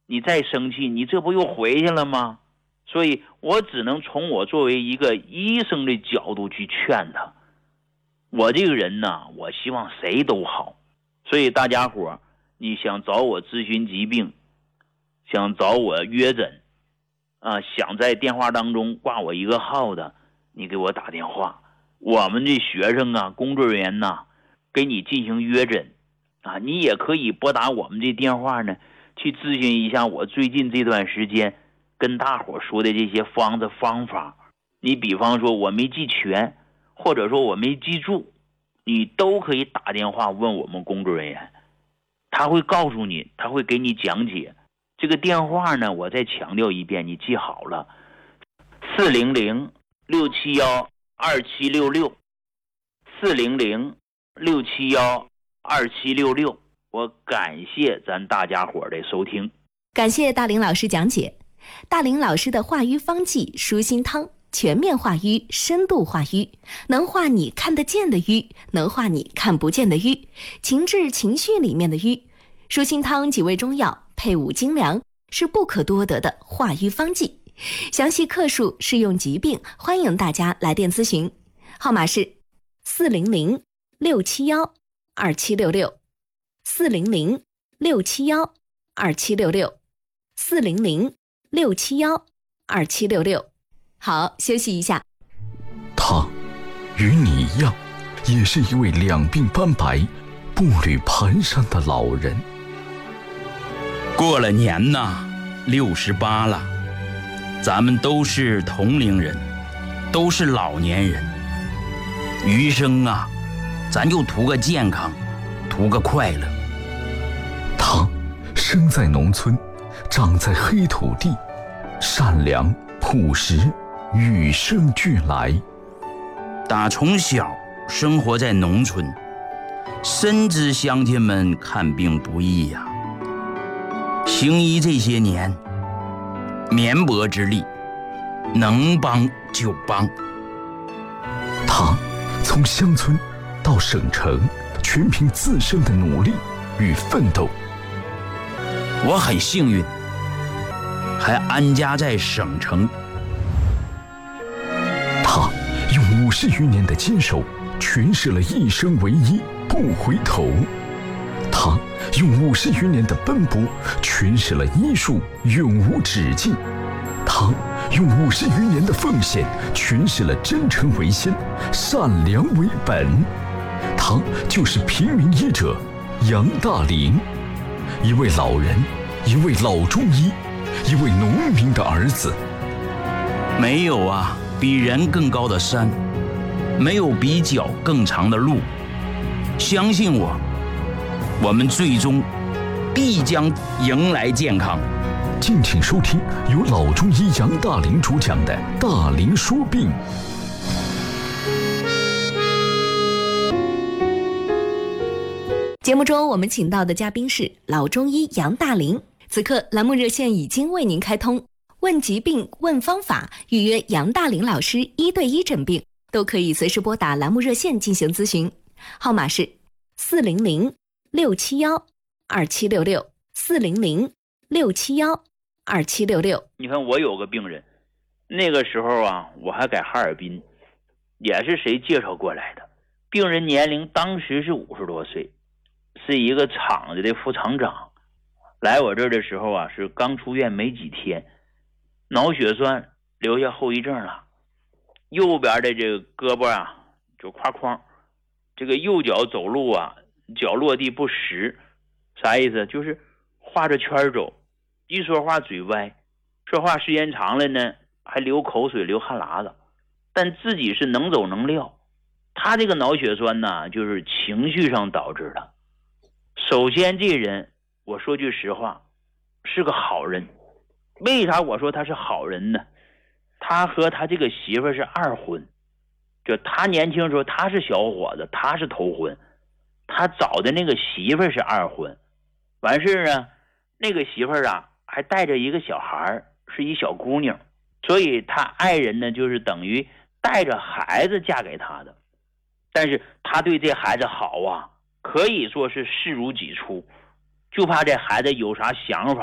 你再生气，你这不又回去了吗？所以我只能从我作为一个医生的角度去劝他。我这个人呢，我希望谁都好，所以大家伙你想找我咨询疾病，想找我约诊想在电话当中挂我一个号的，你给我打电话，我们的学生工作人员给你进行约诊你也可以拨打我们的电话呢，去咨询一下我最近这段时间跟大伙说的这些方法。你比方说我没记全，或者说我没记住，你都可以打电话问我们工作人员，他会告诉你，他会给你讲解。这个电话呢，我再强调一遍，你记好了，400-671-2766，400-671-2766。我感谢咱大家伙的收听。 感谢大林老师讲解。大林老师的化瘀方剂舒心汤，全面化瘀，深度化瘀，能化你看得见的瘀，能化你看不见的瘀，情志情绪里面的瘀。舒心汤几味中药配伍精粮，是不可多得的化瘀方剂。详细克数、适用疾病，欢迎大家来电咨询，号码是400-671-2766，400-671-2766。好，休息一下。 他与你一样，也是一位两鬓斑白、步履蹒跚的老人。 过了年68了，咱们都是同龄人，都是老年人，余生咱就图个健康，图个快乐。 他生在农村，长在黑土地，善良朴实，与生俱来。 打从小生活在农村，深知乡亲们看病不易呀。行医这些年，绵薄之力，能帮就帮。 他从乡村到省城，全凭自身的努力与奋斗。 我很幸运，还安家在省城。 他用50余年的坚守，诠释了一生为一，不回头。他用50余年的奔波，诠释了医术永无止境。他用50余年的奉献，诠释了真诚为先，善良为本。他就是平民医者杨大林，一位老人，一位老中医，一位农民的儿子。 没有比人更高的山，没有比脚更长的路。相信我，我们最终必将迎来健康。 敬请收听由老中医杨大林主讲的《大林说病》。 节目中我们请到的嘉宾是老中医杨大林。此刻栏目热线已经为您开通，问疾病、问方法，预约杨大林老师1对1诊病，都可以随时拨打栏目热线进行咨询，号码是400-671-2766，400-671-2766。 你看我有个病人，那个时候我还在哈尔滨，也是谁介绍过来的。病人年龄当时是50多岁，是一个厂子的副厂长。来我这儿的时候是刚出院没几天，脑血栓留下后遗症了，右边的这个胳膊就挎框，这个右脚走路脚落地不实。啥意思？就是画着圈走，一说话嘴歪，说话时间长了呢还流口水流汗喇子，但自己是能走能撂。他这个脑血栓就是情绪上导致的。首先这人我说句实话是个好人。为啥我说他是好人呢？他和他这个媳妇是二婚，就他年轻时候他是小伙子，他是头婚，他找的那个媳妇是二婚。完事呢，那个媳妇还带着一个小孩，是一小姑娘，所以他爱人呢就是等于带着孩子嫁给他的。但是他对这孩子好可以说是视如己出，就怕这孩子有啥想法